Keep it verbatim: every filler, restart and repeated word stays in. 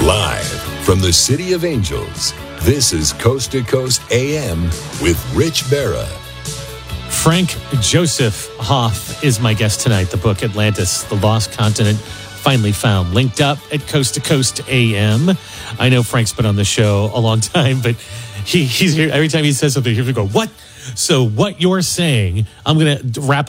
Live from the City of Angels, this is Coast to Coast A M with Rich Berra. Frank Joseph Hoff is my guest tonight. The book Atlantis, The Lost Continent, Finally Found. Linked up at Coast to Coast A M. I know Frank's been on the show a long time, but he, he's here every time he says something, he's going to go, what? So what you're saying, I'm going to wrap